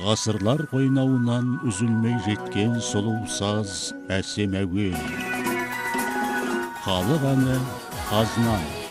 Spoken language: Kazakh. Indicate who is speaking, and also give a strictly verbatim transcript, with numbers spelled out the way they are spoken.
Speaker 1: Ғасырлар қойнауынан үзілмей жеткен сұлу саз әсем әуен. Халық әні қазына.